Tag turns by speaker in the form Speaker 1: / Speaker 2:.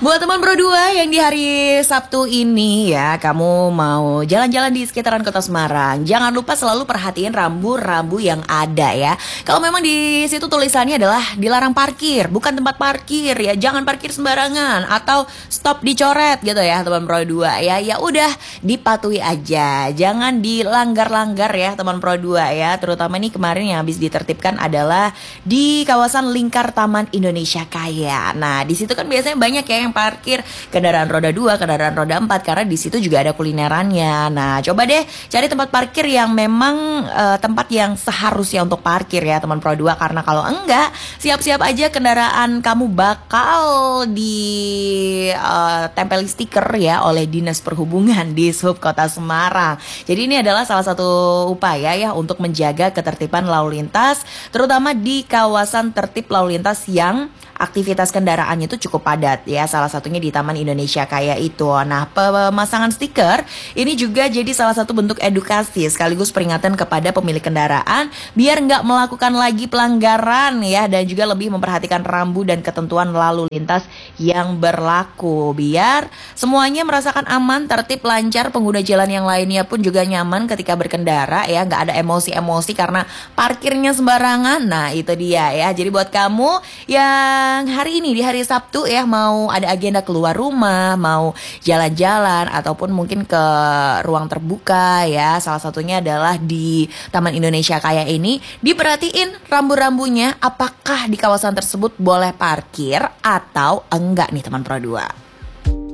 Speaker 1: Buat teman Pro 2 yang di hari Sabtu ini ya, kamu mau jalan-jalan di sekitaran Kota Semarang, jangan lupa selalu perhatiin rambu-rambu yang ada ya. Kalau memang di situ tulisannya adalah dilarang parkir, bukan tempat parkir ya, jangan parkir sembarangan atau stop dicoret gitu ya, teman Pro 2 ya. Ya udah dipatuhi aja, jangan dilanggar-langgar ya, teman Pro 2 ya. Terutama nih kemarin yang habis ditertibkan adalah di kawasan lingkar Taman Indonesia Kaya. Nah, di situ kan biasanya banyak ya yang parkir kendaraan roda 2, kendaraan roda 4 karena di situ juga ada kulinerannya. Nah, coba deh cari tempat parkir yang memang tempat yang seharusnya untuk parkir ya, teman Pro 2, karena kalau enggak, siap-siap aja kendaraan kamu bakal ditempeli stiker ya oleh Dinas Perhubungan di Sub Kota Semarang. Jadi ini adalah salah satu upaya ya untuk menjaga ketertiban lalu lintas, terutama di kawasan tertib lalu lintas yang aktivitas kendaraannya itu cukup padat ya, salah satunya di Taman Indonesia Kaya itu. Nah, pemasangan stiker ini juga jadi salah satu bentuk edukasi sekaligus peringatan kepada pemilik kendaraan biar nggak melakukan lagi pelanggaran ya, dan juga lebih memperhatikan rambu dan ketentuan lalu lintas yang berlaku biar semuanya merasakan aman, tertib, lancar, pengguna jalan yang lainnya pun juga nyaman ketika berkendara ya, nggak ada emosi-emosi karena parkirnya sembarangan. Nah, itu dia ya. Jadi buat kamu yang hari ini di hari Sabtu ya, mau ada agenda keluar rumah, mau jalan-jalan ataupun mungkin ke ruang terbuka ya, salah satunya adalah di Taman Indonesia Kaya ini, diperhatiin rambu-rambunya apakah di kawasan tersebut boleh parkir atau enggak nih, teman Pro 2.